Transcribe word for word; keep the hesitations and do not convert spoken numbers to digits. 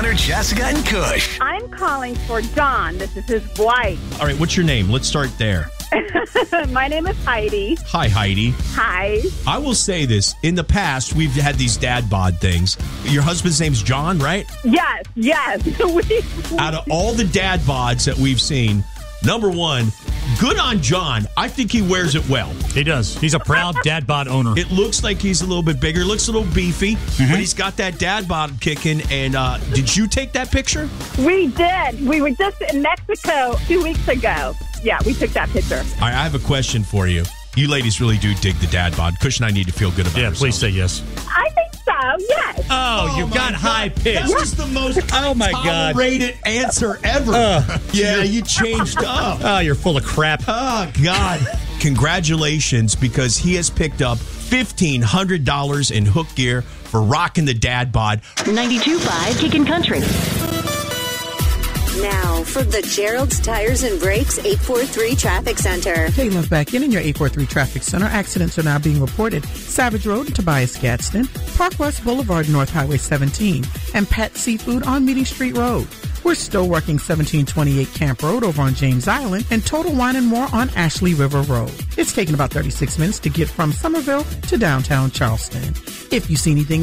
Hunter, Jessica, and Kush. I'm calling for John. This is his wife. All right, what's your name? Let's start there. My name is Heidi. Hi, Heidi. Hi. I will say this. In the past, we've had these dad bod things. Your husband's name's John, right? Yes, yes. we, Out of all the dad bods that we've seen, number one, good on John. I think he wears it well. He does. He's a proud dad bod owner. It looks like he's a little bit bigger. Looks a little beefy, mm-hmm. but he's got that dad bod kicking. And uh, did you take that picture? We did. We were just in Mexico two weeks ago. Yeah, we took that picture. All right, I have a question for you. You ladies really do dig the dad bod. Kush and I need to feel good about it. Yeah, ourselves. please say yes. I think so, yes. Oh, Oh, you my got God. high pitch. That was the most Oh, my God. rated answer ever. Uh, yeah, you changed up. Oh, you're full of crap. Oh, God. Congratulations, because he has picked up fifteen hundred dollars in hook gear for rocking the dad bod. ninety-two point five Kickin' Country. Now, for the Gerald's Tires and Brakes eight four three Traffic Center. Hey, love back in in your eight four three Traffic Center. Accidents are now being reported. Savage Road and Tobias Gadsden, Park West Boulevard, North Highway seventeen, and Pet Seafood on Meeting Street Road. We're still working seventeen twenty-eight Camp Road over on James Island and Total Wine and More on Ashley River Road. It's taken about thirty-six minutes to get from Somerville to downtown Charleston. If you see anything